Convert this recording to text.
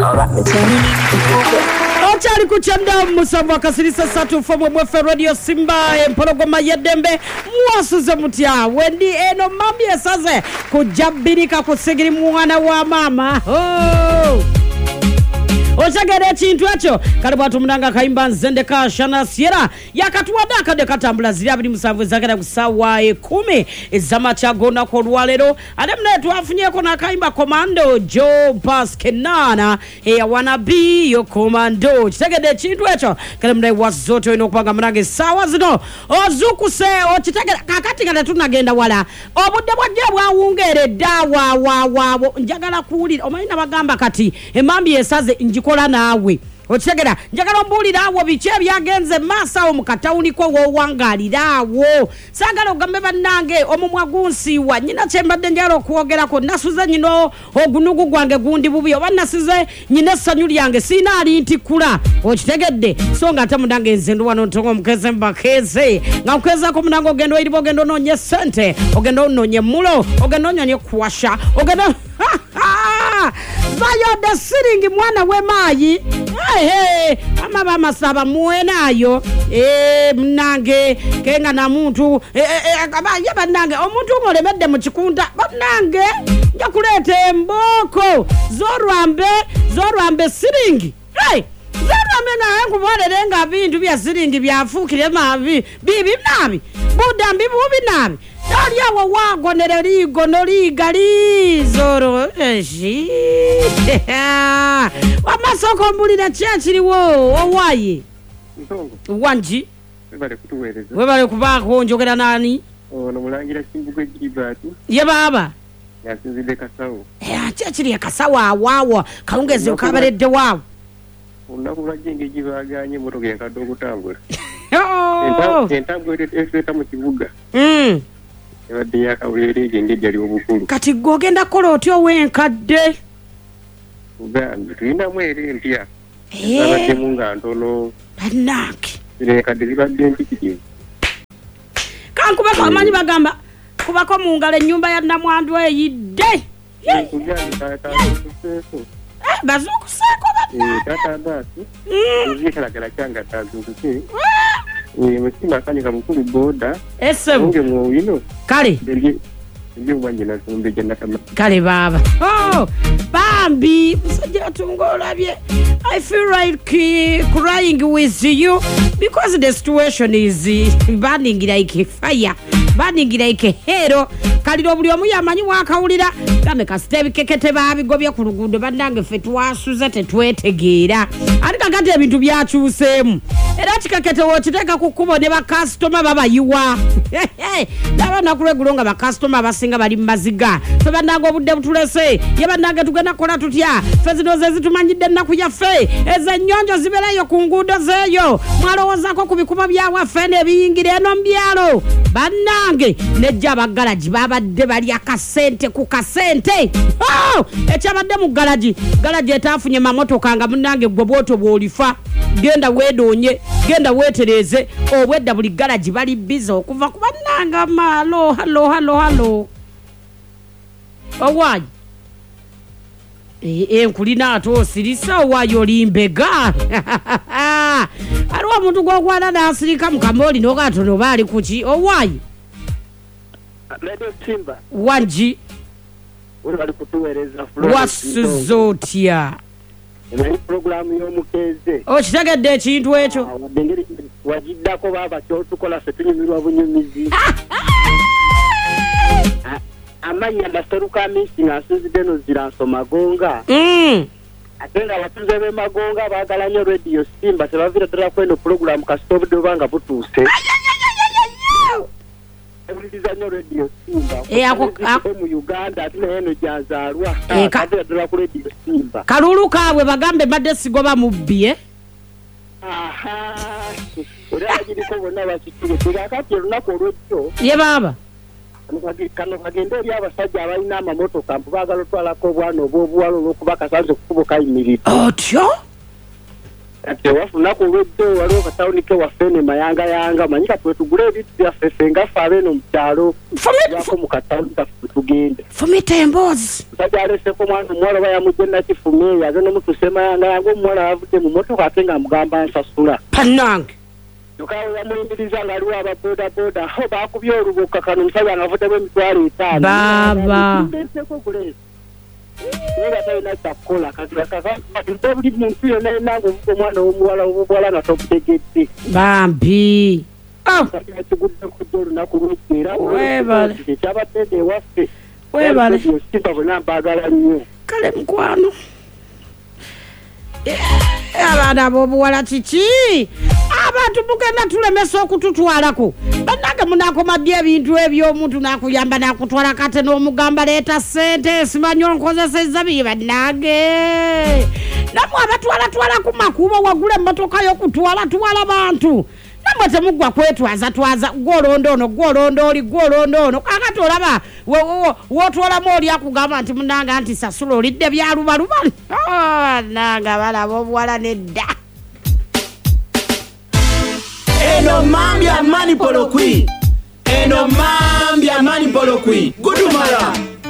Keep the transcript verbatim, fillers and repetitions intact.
Ochali kuchanda musava kasirisa satu fomu mwefe radio Simba empologoma yedembe mwasuze mutya wendi eno mambi esaze kujabirika kusigiri mwana wa mama oh. Ochagere chintu echo kalibu atumnanga kaimba nzende ka shana siera yakatuwada kade katambula zili abiri musanvu zakera kusawa ekumi ezama chagona kwa ruwalero ademne tuwafunyeko na kaimba komando Joe Baskenana eya wanabi yo komando chitegede chintu echo kalimne wazoto ino kupanga mnange sawa zino ozuku se ochitegede kakati kade tunagenda wala obude wajebwa ungere dawa wa wa wa njagala kuuli omaina bagamba kati emambi esaze njikola nawe otegera njagala mbulira awo biche byagenze masa omukatauni ko wo wangalirawo sagala ogambe bannange omumwagunsi wa nyina chembadde njalo kuogera ko nasuze nyino ogunugu gwange gundi bubi obanasize nyina sanyu lyange sina ali ntikula okitegedde songa tamundange nzendu wano ntongo mukeze mbakeze ngakeza ko munango gendo iri bogendo nonye sente ogendo nonye mulo ogendo nonye kwasha ogendo bayo da siringi mwana we mayi hey ama bama saba muenayo eh mnange kenga na muntu eh akabaye banange omuntu ngolemedde mu kikunda banange njakulete mboko zorwambe zorwambe siringi hey zorwambe na yangu bolerenga bintu bya siringi byafukire mavi bibi nabi budambi bubi nabi Dalia wa wago nererigo norigali zoro eji wamasoko mbulira chachiri wo owaye Ntongo wanji webale kutuwereza webale kubako njogera nani ono mulangira kimbugwe kibati ye baba yasinzide kasawo eh chachiri kasawa awawa kaungeze ukabaredde wawo unakula jenge jibaganye motoke kado kutambula oh entambwe eteta mu kibuga mm ebadde yakawere gende jali obukulu kati gogenda kola otyo wenkadde ugambe tulina mwere mpya eh abadde munga ntono banaki ire kadde zibadde mpikiti kankuba kamanyi bagamba kubako mungale nyumba ya namwandu eyidde kujani tata kuseso eh bazukuseko eh tata basi uzikala kala kyanga tazukusi eh musima kanika mukulu boda ese unge mu wino kale ndio ndio wanje na zumbe jana kama kale baba oh bambi musajja tungola bye I feel like crying with you because the situation is burning like fire burning like hero kaliro buli omu yamanyi wakawulira kame kasitebi kekete babigobye ku luguudo bandange fe twasuze tetwetegeera alika kati ebintu byakyuseemu era kikekete wokiteeka ku kkubo ne bakasitoma babayiwa laba nakulegulo nga bakasitoma abasinga bali mu maziga fe bandange obudde butulese ye bandange tugenda kukola tutya fe zino ze zitumanyidde ennaku yaffe ezennyonjo zibeerayo ku nguudo zeeyo mwalowoozako ku bikubo byawaffe n'ebiyingira eno mu byalo bannange nejja abagalaji babadde bali akasente ku kasente oh ekyabadde mu galaji galaji etaafunye mamotoka nga munnange gwe bwoto bwolifa genda wedoonye genda wetereze obwedda buli galaji bali biza okuva ku bannanga malo halo halo halo owayi eh nkulina ato sirisa owayi olimbega aliwo omuntu gw'ogwana n'asirika mu kamoli n'okatono baali kuki owayi Radio Simba wanji uli kutuwereza Florence wasuzotia ene program y'omukeze okitegedde ekintu ekyo wadengeri wajiddako baba kyotukola fe tunyumirwa bunyumizi amanya ndaseruka misi ngasizide no ziranso magonga mm atenga abatuze be magonga bagala nyo Radio Simba tebavira tera kweno program kasitobu dobanga butuse Ebulizanyo Radio Simba Eh ako mu Uganda tune eno jazalwa kadira tera ku Radio Simba kalulu kaabwe bagambe badde sigoba mubbi eh aha ora ajiri ko bona bakitire tikakati lunako olwekyo ye baba kano kagende eri abasajja abalina amamotoka mbu baagala otwalako obwana obw'obuwalo olw'okuba kasanze kukubo kayimirira otyo ate wafuna ku lweddo waliwo katawuni ke wafene mayanga yanga manyika twe tugule ebintu byaffe fenga ffe abeno mu kyalo yako mu katawuni kaffe tugende Fumita embozi musajja aleseko mwana omuwala oba yamugye nakifumeeyo aze nomutuse mayanga yanga omuwala avudde mu motoka ate nga mugamba nsasula panange yokawe yamuyimiriza nga aliwo ababodaboda ho bakubye olubuka kano omusajja ngaavuddemu emitwalo etaano Baba. ndeseko gulezi Nega talina kyakukola kati buli muntu yonna yenna ng'ovuga omwana w'omuwala w'obuwala nga tobutegedde bambi kiguddeko dde olunaku lw'ekyo era Webale. ekyabatedde ewaffe Webale. simba bonna mbaagala nnyo kale mukwano abaana b'obuwala kiki abantu mugenda tulemesa okututwalako bannange munakoma ddy ebintu eby'omuntu nakuyamba nakutwala kate n'omugamba leeta ssente simanyi onkozesezza biye bannange namwe abatwalatwala ku makubo wagula emmotoka y'okutwala twala bantu namwe temuggwa kwetwaza twaza gwolonda ono gwolonda oli gwolonda ono kakati olaba wootwolamu oli akugamba nti munanga nti sasula olidde byalubalubali nanga balaba obuwala nedda Eno mambya mani polo queen. Eno mambya mani polo queen. Gudumala.